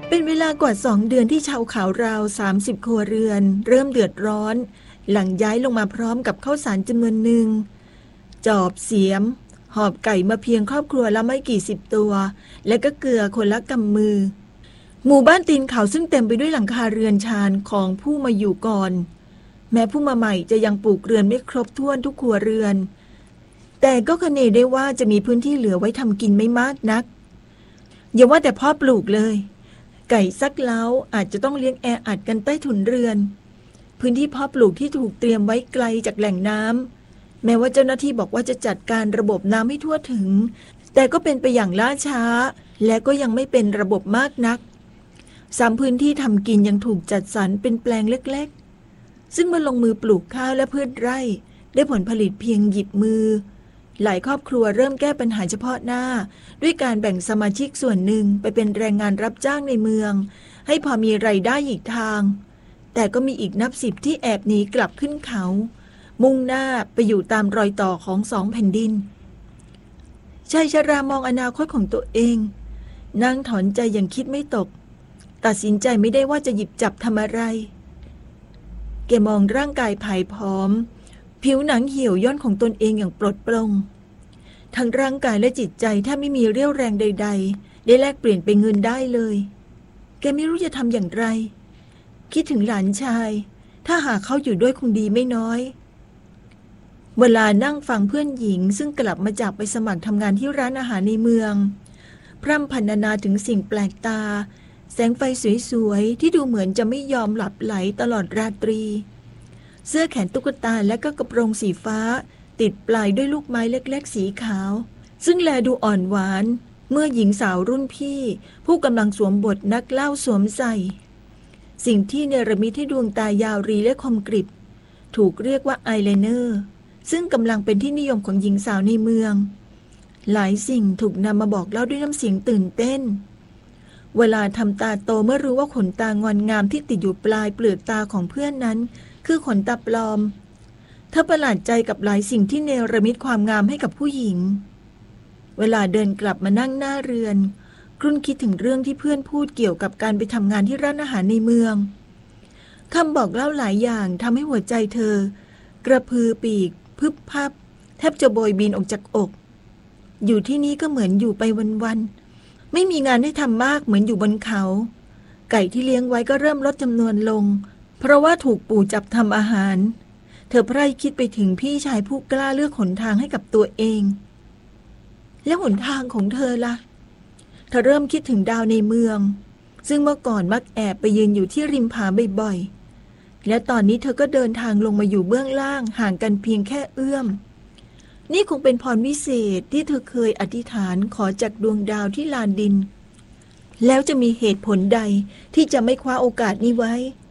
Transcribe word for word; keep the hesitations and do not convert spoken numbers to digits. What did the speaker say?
เป็นเวลากว่าสองเดือนที่ชาวเขาราวสามสิบครัวเรือนเริ่มเดือดร้อนหลังย้ายลงมาพร้อมกับข้าวสารจำนวนหนึ่งจอบเสียมหอบไก่มาเพียงครอบครัวละไม่กี่สิบตัวและก็เกลือคนละกำมือหมู่บ้านตีนเขาซึ่งเต็มไปด้วยหลังคาเรือนชานของผู้มาอยู่ก่อนแม้ผู้มาใหม่จะยังปลูกเรือนไม่ครบถ้วนทุกครัวเรือนแต่ก็คเนได้ว่าจะมีพื้นที่เหลือไว้ทำกินไม่มากนักอย่าว่าแต่พ่อปลูกเลยไก่ซักเล้าอาจจะต้องเลี้ยงแออัดกันใต้ถุนเรือนพื้นที่เพาะปลูกที่ถูกเตรียมไว้ไกลจากแหล่งน้ำแม้ว่าเจ้าหน้าที่บอกว่าจะจัดการระบบน้ำให้ทั่วถึงแต่ก็เป็นไปอย่างล่าช้าและก็ยังไม่เป็นระบบมากนักสามพื้นที่ทำกินยังถูกจัดสรรเป็นแปลงเล็กๆซึ่งเมื่อลงมือปลูกข้าวและพืชไร่ได้ผลผลิตเพียงหยิบมือหลายครอบครัวเริ่มแก้ปัญหาเฉพาะหน้าด้วยการแบ่งสมาชิกส่วนหนึ่งไปเป็นแรงงานรับจ้างในเมืองให้พอมีรายได้อีกทางแต่ก็มีอีกนับสิบที่แอบหนีกลับขึ้นเขามุ่งหน้าไปอยู่ตามรอยต่อของสองแผ่นดินชายชรามองอนาคตของตัวเองนั่งถอนใจอย่างคิดไม่ตกตัดสินใจไม่ได้ว่าจะหยิบจับทำอะไรแกมองร่างกายผายผอมผิวหนังเหี่ยวย่นของตนเองอย่างปลดปลงทั้งร่างกายและจิตใจแทบไม่มีเรี่ยวแรงใดๆได้แลกเปลี่ยนเป็นเงินได้เลยแกไม่รู้จะทำอย่างไรคิดถึงหลานชายถ้าหากเขาอยู่ด้วยคงดีไม่น้อยเวลานั่งฟังเพื่อนหญิงซึ่งกลับมาจากไปสมัครทำงานที่ร้านอาหารในเมืองพร่ำพรรณนาถึงสิ่งแปลกตาแสงไฟสวยๆที่ดูเหมือนจะไม่ยอมหลับไหลตลอดราตรีเสื้อแขนตุ๊กตาและก็กระโปรงสีฟ้าติดปลายด้วยลูกไม้เล็กๆสีขาวซึ่งแลดูอ่อนหวานเมื่อหญิงสาวรุ่นพี่ผู้กำลังสวมบทนักเล่าสวมใส่สิ่งที่เนรมิตให้ดวงตายาวรีและคมกริบถูกเรียกว่าอายไลเนอร์ซึ่งกำลังเป็นที่นิยมของหญิงสาวในเมืองหลายสิ่งถูกนำมาบอกเล่าด้วยน้ำเสียงตื่นเต้นเวลาทำตาโตเมื่อรู้ว่าขนตางอนงามที่ติดอยู่ปลายเปลือกตาของเพื่อนนั้นคือขนตาปลอมเธอประหลาดใจกับหลายสิ่งที่เนรมิตความงามให้กับผู้หญิงเวลาเดินกลับมานั่งหน้าเรือนครุ่นคิดถึงเรื่องที่เพื่อนพูดเกี่ยวกับการไปทำงานที่ร้านอาหารในเมืองคำบอกเล่าหลายอย่างทำให้หัวใจเธอกระพือปีกพึบพับแทบจะโบยบินออกจากอกอยู่ที่นี่ก็เหมือนอยู่ไปวันๆไม่มีงานให้ทำมากเหมือนอยู่บนเขาไก่ที่เลี้ยงไว้ก็เริ่มลดจำนวนลงเพราะว่าถูกปู่จับทำอาหารเธอไพร่คิดไปถึงพี่ชายผู้กล้าเลือกหนทางให้กับตัวเองแล้วหนทางของเธอล่ะเธอเริ่มคิดถึงดาวในเมืองซึ่งเมื่อก่อนมักแอบไปยืนอยู่ที่ริมผาบ่อยๆและตอนนี้เธอก็เดินทางลงมาอยู่เบื้องล่างห่างกันเพียงแค่เอื้อมนี่คงเป็นพรวิเศษที่เธอเคยอธิษฐานขอจากดวงดาวที่ลานดินแล้วจะมีเหตุผลใดที่จะไม่คว้าโอกาสนี้ไว้